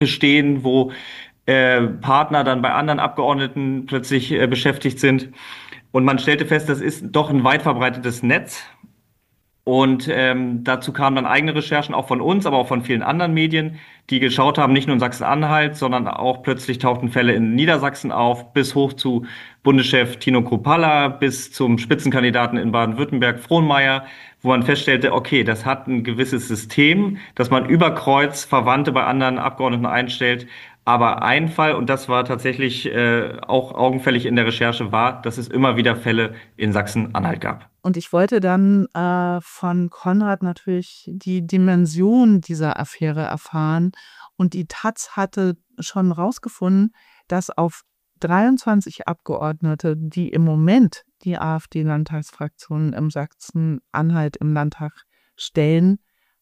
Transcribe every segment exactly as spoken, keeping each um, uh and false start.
bestehen, wo äh, Partner dann bei anderen Abgeordneten plötzlich äh, beschäftigt sind. Und man stellte fest, das ist doch ein weit verbreitetes Netz. Und ähm, dazu kamen dann eigene Recherchen auch von uns, aber auch von vielen anderen Medien, die geschaut haben, nicht nur in Sachsen-Anhalt, sondern auch plötzlich tauchten Fälle in Niedersachsen auf, bis hoch zu Bundeschef Tino Kruppalla, bis zum Spitzenkandidaten in Baden-Württemberg, Frohnmaier, wo man feststellte, okay, das hat ein gewisses System, dass man über Kreuz Verwandte bei anderen Abgeordneten einstellt. Aber ein Fall, und das war tatsächlich äh, auch augenfällig in der Recherche, war, dass es immer wieder Fälle in Sachsen-Anhalt gab. Und ich wollte dann äh, von Konrad natürlich die Dimension dieser Affäre erfahren. Und die Taz hatte schon rausgefunden, dass auf dreiundzwanzig Abgeordnete, die im Moment die AfD-Landtagsfraktionen im Sachsen-Anhalt im Landtag stellen,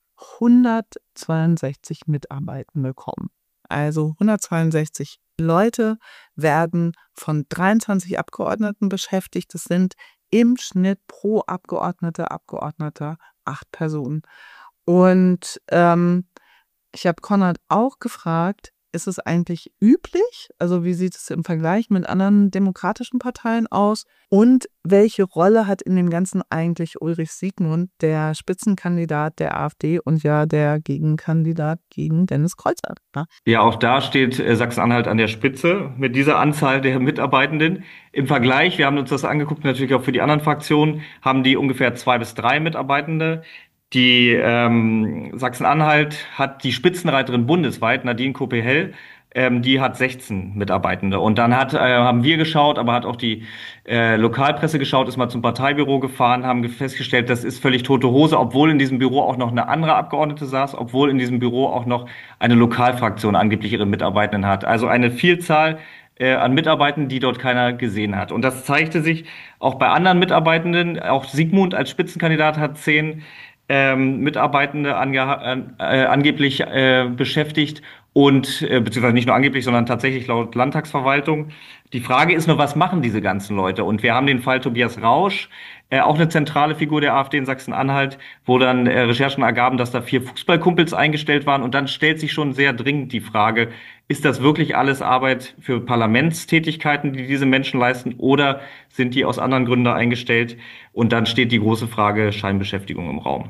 hundertzweiundsechzig Mitarbeitende kommen. Also hundertzweiundsechzig Leute werden von dreiundzwanzig Abgeordneten beschäftigt. Das sind im Schnitt pro Abgeordnete, Abgeordneter acht Personen. Und ähm, ich habe Konrad auch gefragt, ist es eigentlich üblich? Also wie sieht es im Vergleich mit anderen demokratischen Parteien aus? Und welche Rolle hat in dem Ganzen eigentlich Ulrich Siegmund, der Spitzenkandidat der AfD und ja der Gegenkandidat gegen Dennis Kreuzer? Ne? Ja, auch da steht äh, Sachsen-Anhalt an der Spitze mit dieser Anzahl der Mitarbeitenden. Im Vergleich, wir haben uns das angeguckt, natürlich auch für die anderen Fraktionen, haben die ungefähr zwei bis drei Mitarbeitende. Die ähm, Sachsen-Anhalt hat die Spitzenreiterin bundesweit, Nadine Koppe-Hell, ähm, die hat sechzehn Mitarbeitende. Und dann hat, äh, haben wir geschaut, aber hat auch die äh, Lokalpresse geschaut, ist mal zum Parteibüro gefahren, haben festgestellt, das ist völlig tote Hose, obwohl in diesem Büro auch noch eine andere Abgeordnete saß, obwohl in diesem Büro auch noch eine Lokalfraktion angeblich ihre Mitarbeitenden hat. Also eine Vielzahl äh, an Mitarbeitenden, die dort keiner gesehen hat. Und das zeigte sich auch bei anderen Mitarbeitenden. Auch Siegmund als Spitzenkandidat hat zehn ähm, Mitarbeitende ange äh, angeblich äh, beschäftigt und äh, beziehungsweise nicht nur angeblich, sondern tatsächlich laut Landtagsverwaltung. Die Frage ist nur, was machen diese ganzen Leute? Und wir haben den Fall Tobias Rausch, äh, auch eine zentrale Figur der AfD in Sachsen-Anhalt, wo dann äh, Recherchen ergaben, dass da vier Fußballkumpels eingestellt waren. Und dann stellt sich schon sehr dringend die Frage, ist das wirklich alles Arbeit für Parlamentstätigkeiten, die diese Menschen leisten, oder sind die aus anderen Gründen da eingestellt? Und dann steht die große Frage Scheinbeschäftigung im Raum.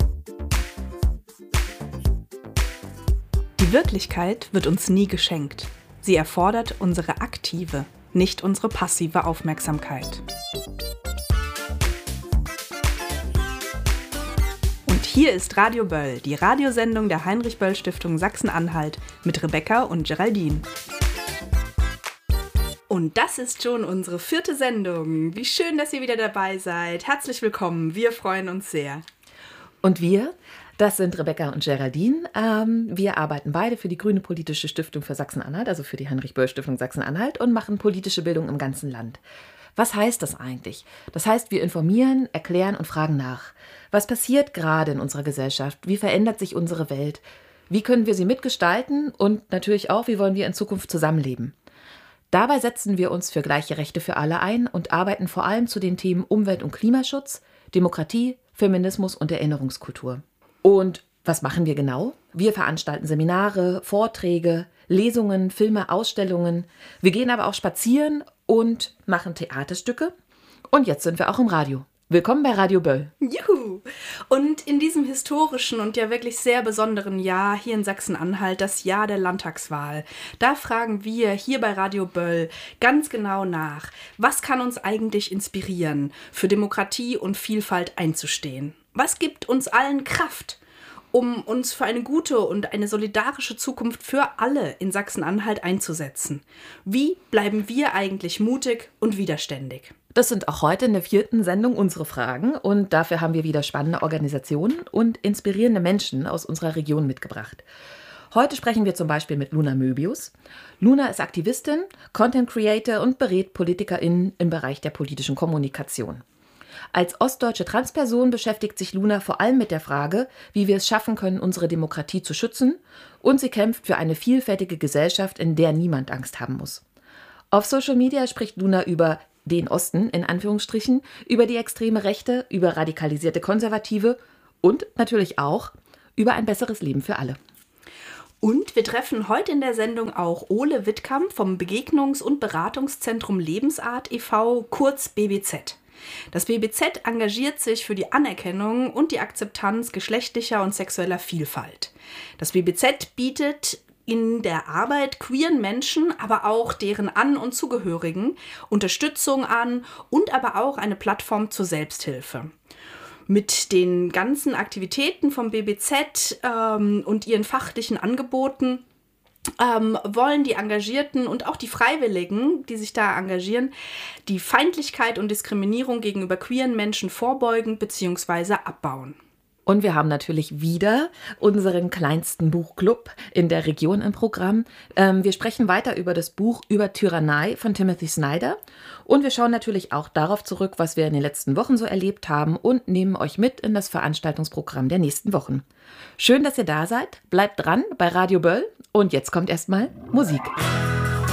Die Wirklichkeit wird uns nie geschenkt. Sie erfordert unsere aktive, nicht unsere passive Aufmerksamkeit. Und hier ist Radio Böll, die Radiosendung der Heinrich-Böll-Stiftung Sachsen-Anhalt mit Rebecca und Geraldine. Und das ist schon unsere vierte Sendung. Wie schön, dass ihr wieder dabei seid. Herzlich willkommen, wir freuen uns sehr. Und wir, das sind Rebecca und Geraldine. Ähm, wir arbeiten beide für die Grüne Politische Stiftung für Sachsen-Anhalt, also für die Heinrich-Böll-Stiftung Sachsen-Anhalt, und machen politische Bildung im ganzen Land. Was heißt das eigentlich? Das heißt, wir informieren, erklären und fragen nach. Was passiert gerade in unserer Gesellschaft? Wie verändert sich unsere Welt? Wie können wir sie mitgestalten? Und natürlich auch, wie wollen wir in Zukunft zusammenleben? Dabei setzen wir uns für gleiche Rechte für alle ein und arbeiten vor allem zu den Themen Umwelt- und Klimaschutz, Demokratie, Feminismus und Erinnerungskultur. Und was machen wir genau? Wir veranstalten Seminare, Vorträge, Lesungen, Filme, Ausstellungen. Wir gehen aber auch spazieren und machen Theaterstücke. Und jetzt sind wir auch im Radio. Willkommen bei Radio Böll. Juhu! Und in diesem historischen und ja wirklich sehr besonderen Jahr hier in Sachsen-Anhalt, das Jahr der Landtagswahl, da fragen wir hier bei Radio Böll ganz genau nach, was kann uns eigentlich inspirieren, für Demokratie und Vielfalt einzustehen? Was gibt uns allen Kraft, um uns für eine gute und eine solidarische Zukunft für alle in Sachsen-Anhalt einzusetzen? Wie bleiben wir eigentlich mutig und widerständig? Das sind auch heute in der vierten Sendung unsere Fragen und dafür haben wir wieder spannende Organisationen und inspirierende Menschen aus unserer Region mitgebracht. Heute sprechen wir zum Beispiel mit Luna Möbius. Luna ist Aktivistin, Content Creator und berät PolitikerInnen im Bereich der politischen Kommunikation. Als ostdeutsche Transperson beschäftigt sich Luna vor allem mit der Frage, wie wir es schaffen können, unsere Demokratie zu schützen, und sie kämpft für eine vielfältige Gesellschaft, in der niemand Angst haben muss. Auf Social Media spricht Luna über den Osten, in Anführungsstrichen, über die extreme Rechte, über radikalisierte Konservative und natürlich auch über ein besseres Leben für alle. Und wir treffen heute in der Sendung auch Ole Wittkamp vom Begegnungs- und Beratungszentrum Lebensart e V, kurz B B Z. Das B B Z engagiert sich für die Anerkennung und die Akzeptanz geschlechtlicher und sexueller Vielfalt. Das B B Z bietet in der Arbeit queeren Menschen, aber auch deren An- und Zugehörigen Unterstützung an und aber auch eine Plattform zur Selbsthilfe. Mit den ganzen Aktivitäten vom B B Z ähm, und ihren fachlichen Angeboten ähm, wollen die Engagierten und auch die Freiwilligen, die sich da engagieren, die Feindlichkeit und Diskriminierung gegenüber queeren Menschen vorbeugen bzw. abbauen. Und wir haben natürlich wieder unseren kleinsten Buchclub in der Region im Programm. Ähm, wir sprechen weiter über das Buch Über Tyrannei von Timothy Snyder. Und wir schauen natürlich auch darauf zurück, was wir in den letzten Wochen so erlebt haben und nehmen euch mit in das Veranstaltungsprogramm der nächsten Wochen. Schön, dass ihr da seid. Bleibt dran bei Radio Böll. Und jetzt kommt erstmal Musik.